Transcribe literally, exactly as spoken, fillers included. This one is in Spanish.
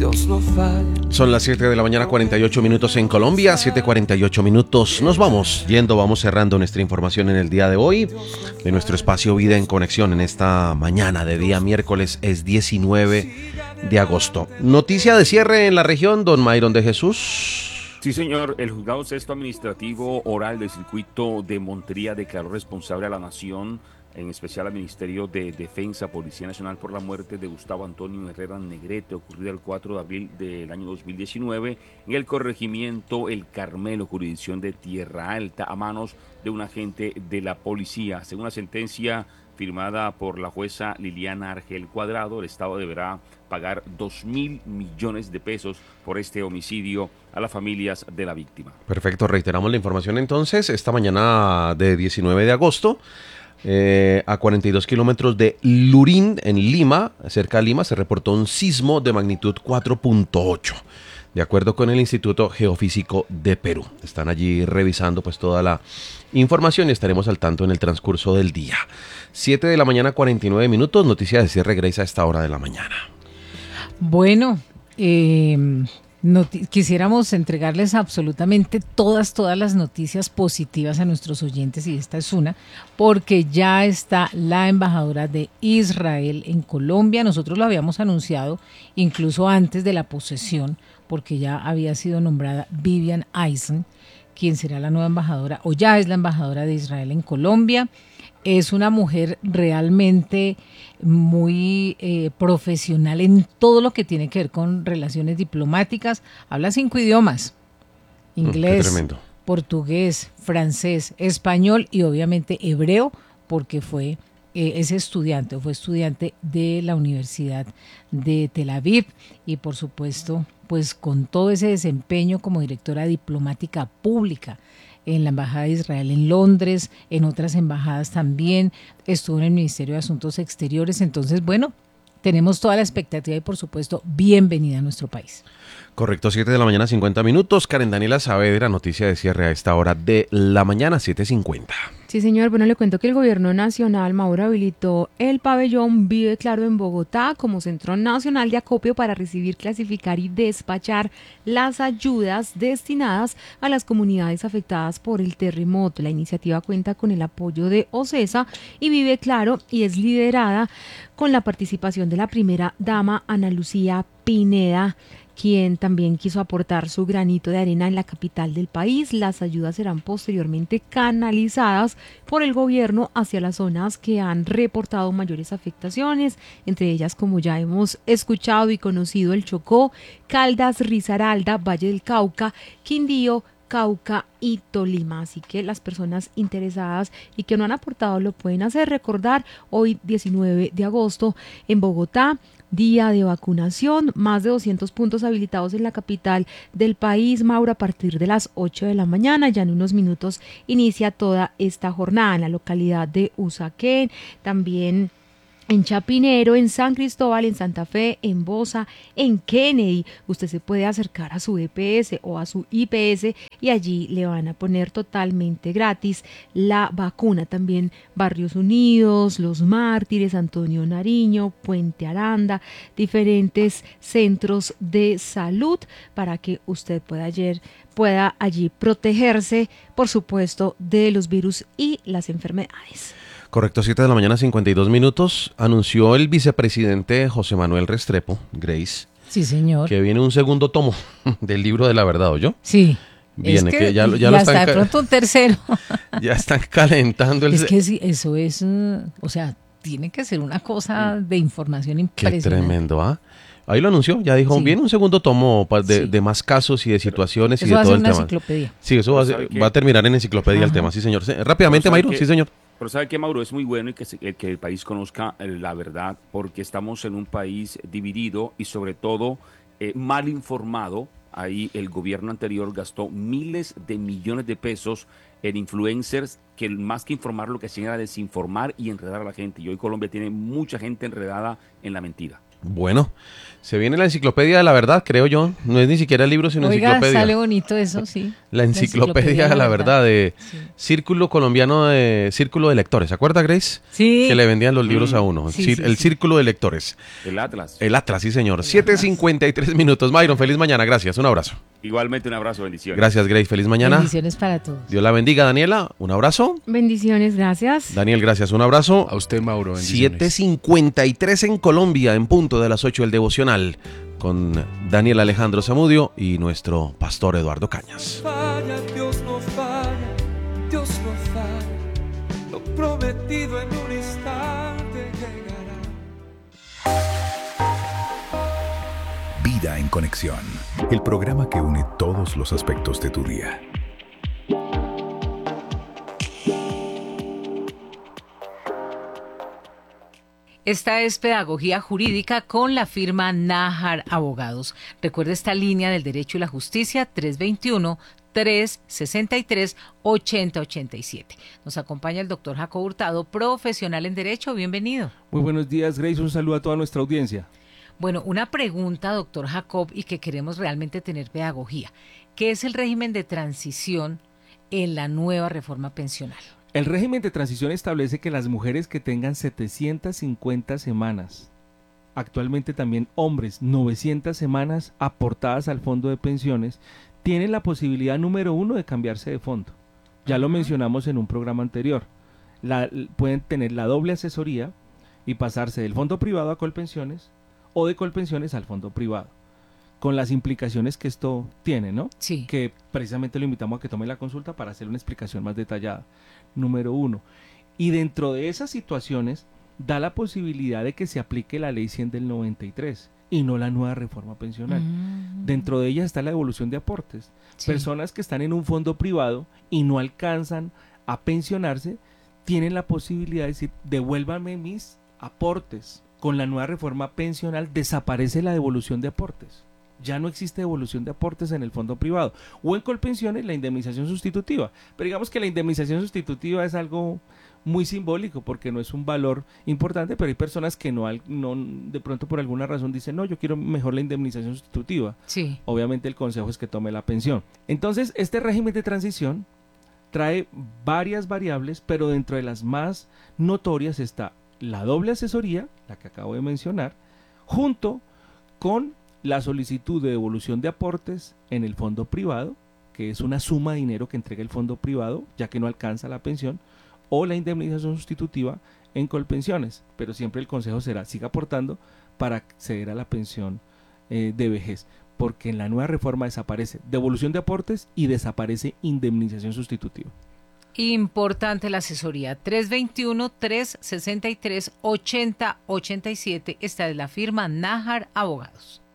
Dios no falla. Son las siete de la mañana, cuarenta y ocho minutos en Colombia, siete cuarenta y ocho minutos. Nos vamos yendo, vamos cerrando nuestra información en el día de hoy, de nuestro espacio Vida en Conexión, en esta mañana de día miércoles, es diecinueve de agosto. Noticia de cierre en la región, don Mayron de Jesús. Sí, señor. El juzgado sexto administrativo oral del circuito de Montería declaró responsable a la nación, en especial al Ministerio de Defensa, Policía Nacional, por la muerte de Gustavo Antonio Herrera Negrete, ocurrida el cuatro de abril del año dos mil diecinueve en el corregimiento El Carmelo, jurisdicción de Tierra Alta, a manos de un agente de la policía. Según la sentencia firmada por la jueza Liliana Argel Cuadrado, el Estado deberá pagar dos mil millones de pesos por este homicidio a las familias de la víctima. Perfecto, reiteramos la información entonces. Esta mañana de diecinueve de agosto, eh, a cuarenta y dos kilómetros de Lurín, en Lima, cerca de Lima, se reportó un sismo de magnitud cuatro punto ocho. De acuerdo con el Instituto Geofísico de Perú. Están allí revisando pues toda la información y estaremos al tanto en el transcurso del día. siete de la mañana, cuarenta y nueve minutos. Noticia de cierre, Grace, a esta hora de la mañana. Bueno, eh, noti- quisiéramos entregarles absolutamente todas, todas las noticias positivas a nuestros oyentes, y esta es una, porque ya está la embajadora de Israel en Colombia. Nosotros lo habíamos anunciado incluso antes de la posesión, porque ya había sido nombrada Vivian Eisen, quien será la nueva embajadora, o ya es la embajadora de Israel en Colombia. Es una mujer realmente muy eh, profesional en todo lo que tiene que ver con relaciones diplomáticas. Habla cinco idiomas: inglés, Mm, portugués, francés, español y obviamente hebreo, porque fue eh, es estudiante o fue estudiante de la Universidad de Tel Aviv, y por supuesto pues con todo ese desempeño como directora diplomática pública en la Embajada de Israel en Londres, en otras embajadas también, estuvo en el Ministerio de Asuntos Exteriores. Entonces, bueno, tenemos toda la expectativa y por supuesto, bienvenida a nuestro país. Correcto, siete de la mañana, cincuenta minutos. Karen Daniela Saavedra, noticia de cierre a esta hora de la mañana, siete cincuenta. Sí, señor. Bueno, le cuento que el gobierno nacional, Mauro, habilitó el pabellón Vive Claro en Bogotá como centro nacional de acopio para recibir, clasificar y despachar las ayudas destinadas a las comunidades afectadas por el terremoto. La iniciativa cuenta con el apoyo de OCESA y Vive Claro y es liderada con la participación de la primera dama Ana Lucía Pineda, quien también quiso aportar su granito de arena en la capital del país. Las ayudas serán posteriormente canalizadas por el gobierno hacia las zonas que han reportado mayores afectaciones, entre ellas, como ya hemos escuchado y conocido, el Chocó, Caldas, Risaralda, Valle del Cauca, Quindío, Cauca y Tolima. Así que las personas interesadas y que no han aportado lo pueden hacer. Recordar, hoy diecinueve de agosto en Bogotá, día de vacunación, más de doscientos puntos habilitados en la capital del país, Mauro, a partir de las ocho de la mañana. Ya en unos minutos inicia toda esta jornada en la localidad de Usaquén, también en Chapinero, en San Cristóbal, en Santa Fe, en Bosa, en Kennedy. Usted se puede acercar a su E P S o a su I P S y allí le van a poner totalmente gratis la vacuna. También Barrios Unidos, Los Mártires, Antonio Nariño, Puente Aranda, diferentes centros de salud para que usted pueda ayer pueda allí protegerse, por supuesto, de los virus y las enfermedades. Correcto, siete de la mañana, cincuenta y dos minutos. Anunció el vicepresidente José Manuel Restrepo, Grace. Sí, señor. Que viene un segundo tomo del libro de la verdad, ¿oyó? Sí. Viene, es que, que ya, ya y lo hasta están de pronto un tercero. Ya están calentando el... Es que sí, eso es, uh, o sea, tiene que ser una cosa de información impresionante. Qué tremendo, ¿ah? Ahí lo anunció, ya dijo, sí. Viene un segundo tomo de, sí. de más casos y de situaciones eso y de todo el tema. Eso va a ser una enciclopedia. Sí, eso va a, ser, va a terminar en enciclopedia. Ajá. El tema, sí señor. Rápidamente, Mayro, sí señor. Pero ¿sabe qué, Mauro? Es muy bueno que, se, que el país conozca la verdad, porque estamos en un país dividido y sobre todo eh, mal informado. Ahí el gobierno anterior gastó miles de millones de pesos en influencers que más que informar lo que hacían era desinformar y enredar a la gente. Y hoy Colombia tiene mucha gente enredada en la mentira. Bueno, se viene la enciclopedia de la verdad, creo yo. No es ni siquiera el libro, sino Oiga, enciclopedia. sale bonito eso, sí. La enciclopedia de la verdad, de Sí. Círculo Colombiano de Círculo de Lectores. ¿Se acuerda, Grace? Sí. Que le vendían los libros Mm. a uno. Sí, Cir- sí, el sí. Círculo de Lectores. El Atlas. El Atlas, sí, señor. siete cincuenta y tres minutos. Myron, feliz mañana. Gracias. Un abrazo. Igualmente un abrazo, bendiciones. Gracias, Grace. Feliz mañana. Bendiciones para todos. Dios la bendiga, Daniela. Un abrazo. Bendiciones, gracias. Daniel, gracias. Un abrazo. A usted, Mauro, siete bendiciones. cincuenta y tres en Colombia, en punto de las ocho el devocional, con Daniel Alejandro Zamudio y nuestro pastor Eduardo Cañas. Falla, Dios no falla, Dios no falla, lo prometido en un instante llegará. Vida en Conexión, el programa que une todos los aspectos de tu día. Esta es Pedagogía Jurídica con la firma Nájar Abogados. Recuerda esta línea del derecho y la justicia, tres veintiuno, tres sesenta y tres, ochenta ochenta y siete. Nos acompaña el doctor Jacob Hurtado, profesional en Derecho. Bienvenido. Muy buenos días, Grace. Un saludo a toda nuestra audiencia. Bueno, una pregunta, doctor Jacob, y que queremos realmente tener pedagogía. ¿Qué es el régimen de transición en la nueva reforma pensional? El régimen de transición establece que las mujeres que tengan setecientas cincuenta semanas, actualmente también hombres, novecientas semanas aportadas al fondo de pensiones, tienen la posibilidad número uno de cambiarse de fondo. Ya lo mencionamos en un programa anterior. La, pueden tener la doble asesoría y pasarse del fondo privado a Colpensiones o de Colpensiones al fondo privado, con las implicaciones que esto tiene, ¿no? Sí. Que precisamente lo invitamos a que tome la consulta para hacer una explicación más detallada. Número uno. Y dentro de esas situaciones da la posibilidad de que se aplique la ley cien del noventa y tres y no la nueva reforma pensional. Mm. Dentro de ella está la devolución de aportes. Sí. Personas que están en un fondo privado y no alcanzan a pensionarse tienen la posibilidad de decir, devuélvanme mis aportes. Con la nueva reforma pensional desaparece la devolución de aportes. Ya no existe devolución de aportes en el fondo privado. O en Colpensiones la indemnización sustitutiva. Pero digamos que la indemnización sustitutiva es algo muy simbólico porque no es un valor importante, pero hay personas que no, no de pronto por alguna razón dicen, no, yo quiero mejor la indemnización sustitutiva. Sí. Obviamente el consejo es que tome la pensión. Entonces, este régimen de transición trae varias variables, pero dentro de las más notorias está la doble asesoría, la que acabo de mencionar, junto con la solicitud de devolución de aportes en el fondo privado, que es una suma de dinero que entrega el fondo privado, ya que no alcanza la pensión, o la indemnización sustitutiva en Colpensiones, pero siempre el consejo será, siga aportando para acceder a la pensión eh, de vejez, porque en la nueva reforma desaparece devolución de aportes y desaparece indemnización sustitutiva. Importante la asesoría, tres veintiuno, tres sesenta y tres, ochenta ochenta y siete. Esta es la firma Nájar Abogados.